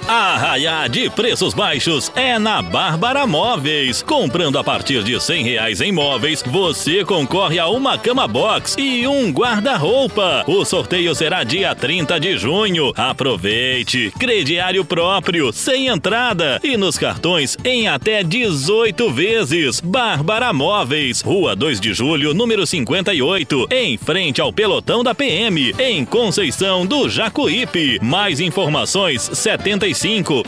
Arraiá de preços baixos é na Bárbara Móveis. Comprando a partir de R$100 em móveis, você concorre a uma cama box e um guarda-roupa. O sorteio será dia 30 de junho. Aproveite! Crediário próprio, sem entrada e nos cartões em até 18 vezes. Bárbara Móveis, Rua 2 de Julho, número 58, em frente ao pelotão da PM, em Conceição do Jacuípe. Mais informações 75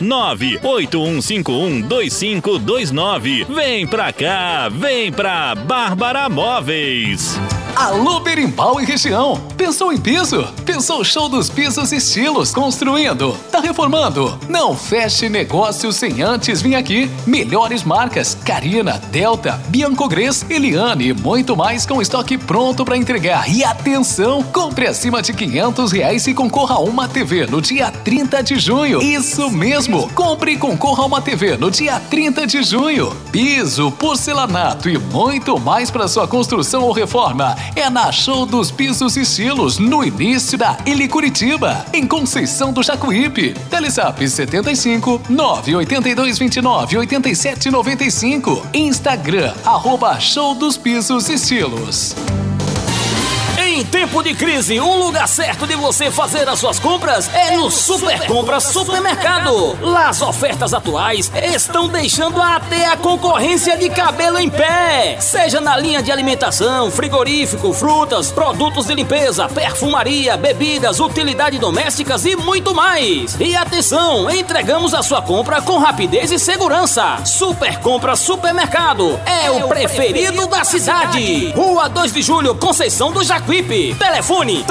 981512529. Vem pra cá, vem pra Bárbara Móveis. Alô, Berimbau e região. Pensou em piso? Pensou show dos pisos estilos construindo? Tá reformando? Não feche negócio sem antes vir aqui. Melhores marcas: Carina, Delta, Biancogres, Eliane e muito mais com estoque pronto para entregar. E atenção, compre acima de R$500 e concorra a uma TV no dia 30 de junho. Isso mesmo, compre e concorra a uma TV no dia 30 de junho. Piso, porcelanato e muito mais para sua construção ou reforma é na Show dos Pisos Estilos, no início da Ili Curitiba, em Conceição do Jacuípe. Telezap 75 982 29 87 95. Instagram, @Show dos Pisos Estilos. Em tempo de crise, o lugar certo de você fazer as suas compras é no Super Compras Supermercado. Lá as ofertas atuais estão deixando até a concorrência de cabelo em pé. Seja na linha de alimentação, frigorífico, frutas, produtos de limpeza, perfumaria, bebidas, utilidades domésticas e muito mais. E atenção, entregamos a sua compra com rapidez e segurança. Super Compras Supermercado é o preferido da cidade. Rua 2 de Julho, Conceição do Jacuípe. Telefone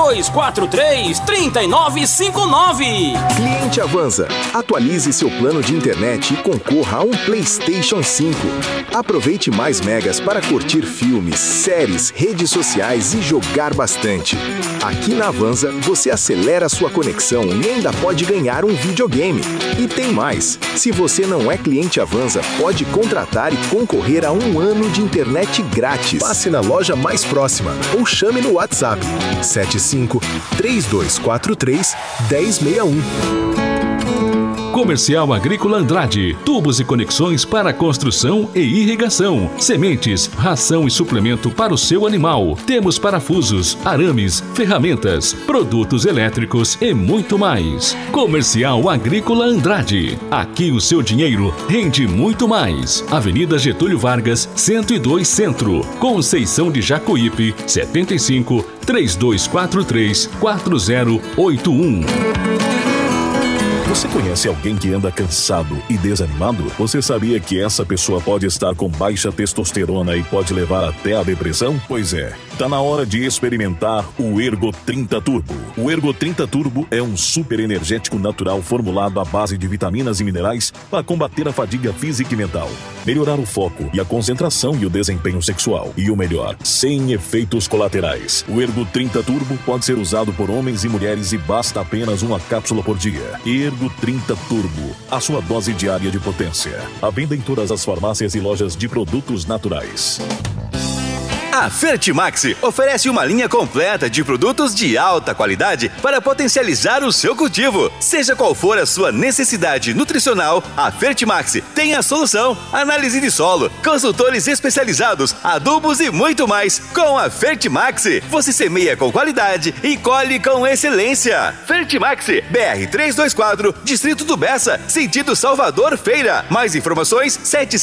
3243-3959. Cliente Avanza, atualize seu plano de internet e concorra a um PlayStation 5. Aproveite mais megas para curtir filmes, séries, redes sociais e jogar bastante. Aqui na Avanza, você acelera sua conexão e ainda pode ganhar um videogame. E tem mais, se você não é cliente Avanza, pode contratar e concorrer a um ano de internet grátis. Passe na loja mais próxima ou chame no WhatsApp 75 3243 1061. Comercial Agrícola Andrade, tubos e conexões para construção e irrigação, sementes, ração e suplemento para o seu animal. Temos parafusos, arames, ferramentas, produtos elétricos e muito mais. Comercial Agrícola Andrade, aqui o seu dinheiro rende muito mais. Avenida Getúlio Vargas, 102 Centro, Conceição de Jacuípe, 75 3243 4081. Você conhece alguém que anda cansado e desanimado? Você sabia que essa pessoa pode estar com baixa testosterona e pode levar até a depressão? Pois é, tá na hora de experimentar o Ergo 30 Turbo. O Ergo 30 Turbo é um super energético natural formulado à base de vitaminas e minerais para combater a fadiga física e mental, melhorar o foco e a concentração e o desempenho sexual. E o melhor, sem efeitos colaterais. O Ergo 30 Turbo pode ser usado por homens e mulheres e basta apenas uma cápsula por dia. Ergo 30 Turbo, a sua dose diária de potência. À venda em todas as farmácias e lojas de produtos naturais. A Fertimax oferece uma linha completa de produtos de alta qualidade para potencializar o seu cultivo. Seja qual for a sua necessidade nutricional, a Fertimax tem a solução. Análise de solo, consultores especializados, adubos e muito mais. Com a Fertimax, você semeia com qualidade e colhe com excelência. Fertimax, BR 324, Distrito do Bessa, sentido Salvador Feira. Mais informações,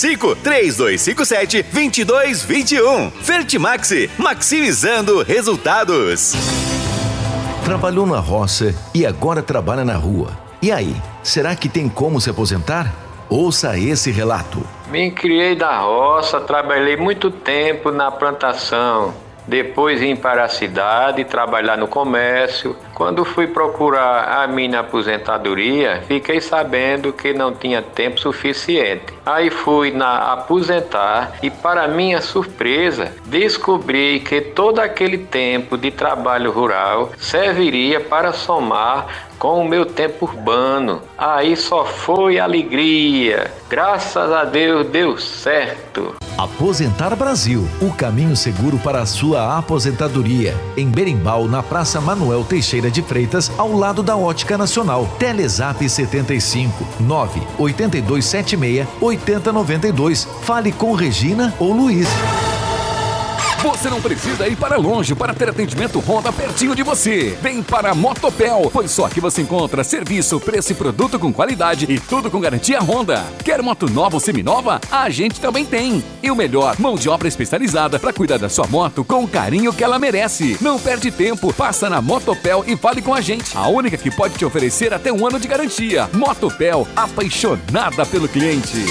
75-3257-2221. Fertimax, maximizando resultados. Trabalhou na roça e agora trabalha na rua. E aí, será que tem como se aposentar? Ouça esse relato. Me criei da roça, trabalhei muito tempo na plantação. Depois vim para a cidade trabalhar no comércio. Quando fui procurar a minha aposentadoria, fiquei sabendo que não tinha tempo suficiente. Aí fui aposentar e, para minha surpresa, descobri que todo aquele tempo de trabalho rural serviria para somar com o meu tempo urbano. Aí só foi alegria. Graças a Deus deu certo. Aposentar Brasil, o caminho seguro para a sua aposentadoria. Em Berimbau, na Praça Manuel Teixeira de Freitas, ao lado da Ótica Nacional. Telezap 75 98276 8092. Fale com Regina ou Luiz. Você não precisa ir para longe para ter atendimento Honda pertinho de você. Vem para a Motopel, pois só aqui você encontra serviço, preço e produto com qualidade e tudo com garantia Honda. Quer moto nova ou seminova? A gente também tem. E o melhor, mão de obra especializada para cuidar da sua moto com o carinho que ela merece. Não perde tempo, passa na Motopel e fale com a gente. A única que pode te oferecer até 1 ano de garantia. Motopel, apaixonada pelo cliente.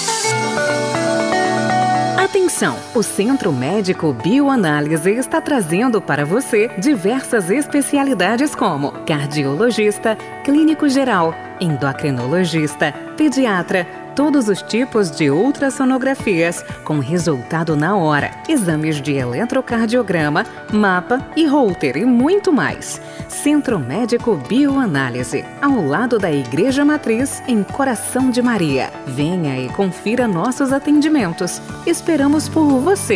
Atenção! O Centro Médico Bioanálise está trazendo para você diversas especialidades como cardiologista, clínico geral, endocrinologista, pediatra, todos os tipos de ultrassonografias com resultado na hora, exames de eletrocardiograma, mapa e Holter e muito mais. Centro Médico Bioanálise, ao lado da Igreja Matriz, em Coração de Maria. Venha e confira nossos atendimentos. Esperamos por você.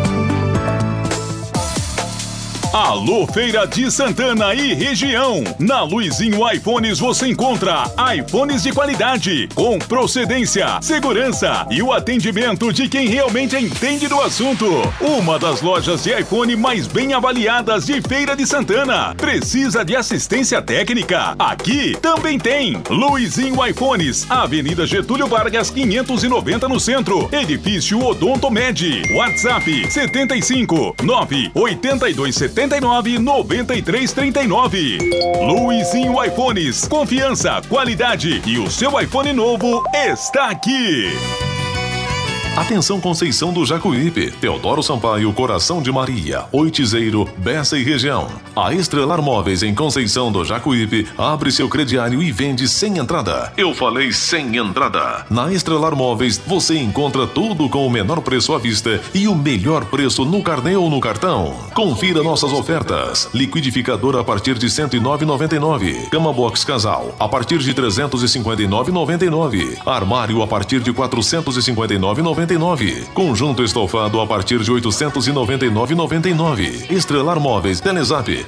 Alô, Feira de Santana e região. Na Luizinho iPhones você encontra iPhones de qualidade, com procedência, segurança e o atendimento de quem realmente entende do assunto. Uma das lojas de iPhone mais bem avaliadas de Feira de Santana. Precisa de assistência técnica? Aqui também tem. Luizinho iPhones, Avenida Getúlio Vargas 590 no centro, edifício Odontomed. WhatsApp 75 982 79 93 39. Luizinho iPhones, confiança, qualidade e o seu iPhone novo está aqui. Atenção Conceição do Jacuípe, Teodoro Sampaio, Coração de Maria, Oitizeiro, Bessa e região. A Estrelar Móveis em Conceição do Jacuípe abre seu crediário e vende sem entrada. Eu falei sem entrada. Na Estrelar Móveis você encontra tudo com o menor preço à vista e o melhor preço no carnê ou no cartão. Confira nossas ofertas. Liquidificador a partir de R$ 109,99. Cama box casal a partir de R$ 359,99. Armário a partir de R$ 459,99. Conjunto estofado a partir de R$ 899,99. Estrelar Móveis, Telezap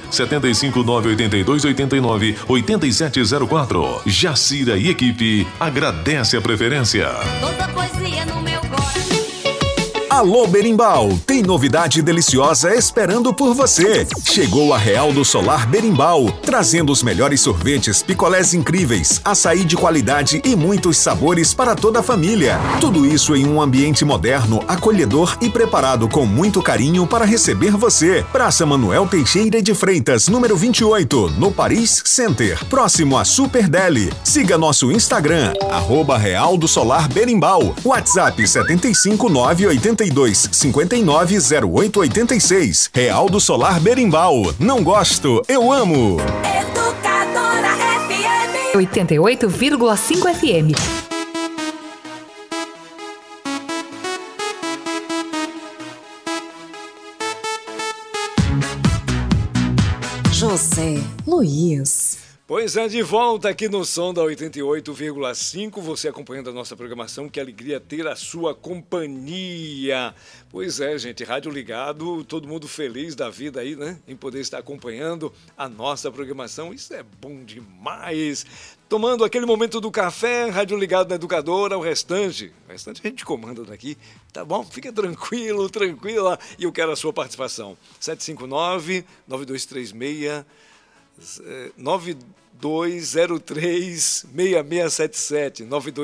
75982898704. Jacira e equipe agradece a preferência. Toda poesia no meu coração. Alô Berimbau, tem novidade deliciosa esperando por você. Chegou a Real do Solar Berimbau, trazendo os melhores sorvetes, picolés incríveis, açaí de qualidade e muitos sabores para toda a família. Tudo isso em um ambiente moderno, acolhedor e preparado com muito carinho para receber você. Praça Manuel Teixeira de Freitas, número 28, no Paris Center, próximo a Super Deli. Siga nosso Instagram, @Real do Solar Berimbau. WhatsApp 75982 590886. Real do Solar Berimbau. Não gosto, eu amo. Educadora FM 88,5 FM. José Luiz. Pois é, de volta aqui no som da 88,5, você acompanhando a nossa programação, que alegria ter a sua companhia. Pois é, gente, rádio ligado, todo mundo feliz da vida aí, né? Em poder estar acompanhando a nossa programação, isso é bom demais. Tomando aquele momento do café, rádio ligado na Educadora, o restante a gente comanda daqui, tá bom? Fica tranquilo, tranquila, e eu quero a sua participação. 759-9236... 9203-6677,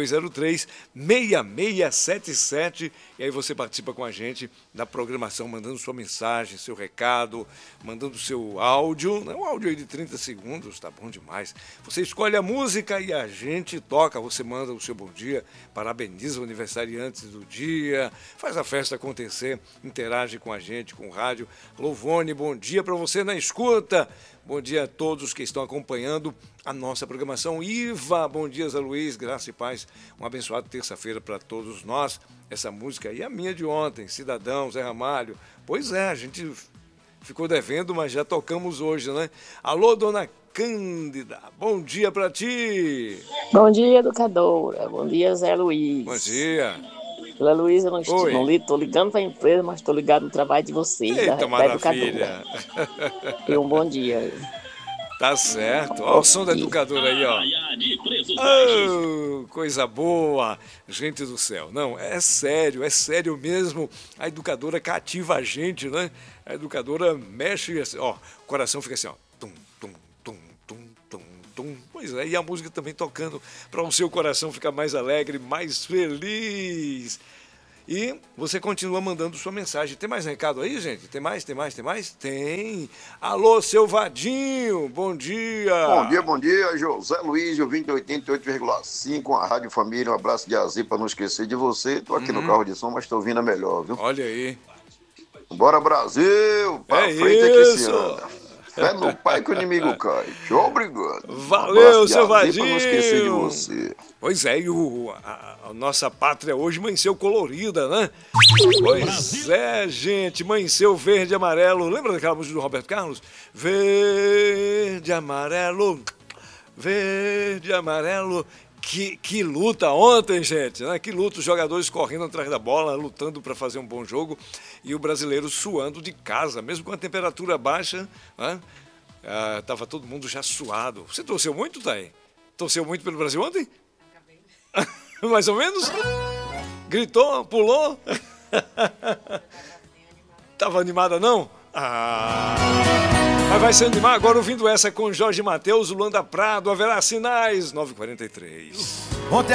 9203-6677, e aí você participa com a gente da programação, mandando sua mensagem, seu recado, mandando seu áudio, um áudio aí de 30 segundos, tá bom demais. Você escolhe a música e a gente toca, você manda o seu bom dia, parabeniza o aniversariante do dia, faz a festa acontecer, interage com a gente, com o rádio. Lovone, bom dia para você na escuta. Bom dia a todos que estão acompanhando a nossa programação. Iva, bom dia, Zé Luiz, graça e paz. Uma abençoada terça-feira para todos nós. Essa música aí é a minha de ontem, Cidadão, Zé Ramalho. Pois é, a gente ficou devendo, mas já tocamos hoje, né? Alô, dona Cândida, bom dia para ti. Bom dia, educadora. Bom dia, Zé Luiz. Bom dia. Zé Luiz, eu não estou ligando para a empresa, mas estou ligado no trabalho de vocês. Eita, maravilha. E um bom dia. Tá certo. Olha o som da educadora aí, ó. Oh, coisa boa. Gente do céu. Não, é sério mesmo. A educadora cativa a gente, né? A educadora mexe assim, ó. O coração fica assim, ó. Tum, tum, tum, tum, tum, tum. Pois é, e a música também tocando para o seu coração ficar mais alegre, mais feliz. E você continua mandando sua mensagem. Tem mais recado aí, gente? Tem mais? Tem. Alô, seu Vadinho, bom dia. Bom dia, José Luiz, o 2088,5, a Rádio Família, um abraço de azir para não esquecer de você. Tô aqui no carro de som, mas tô ouvindo a melhor, viu? Olha aí. Bora, Brasil, pra frente é que se anda. Fé no pai que o inimigo cai. Tchau, obrigado. Valeu, seu Vadinho. Pra não esquecer de você. Pois é, e a nossa pátria hoje amanheceu colorida, né? Pois é, gente, amanheceu verde e amarelo. Lembra daquela música do Roberto Carlos? Verde, amarelo, verde, amarelo. Que luta ontem, gente, né? Que luta, os jogadores correndo atrás da bola, lutando para fazer um bom jogo e o brasileiro suando de casa, mesmo com a temperatura baixa, né? Tava todo mundo já suado. Você torceu muito, Thay? Torceu muito pelo Brasil ontem? Mais ou menos? Gritou? Pulou? Tava animada, não? Mas vai se animar agora ouvindo essa com Jorge Mateus, Luanda Prado, Haverá Sinais, 9h43.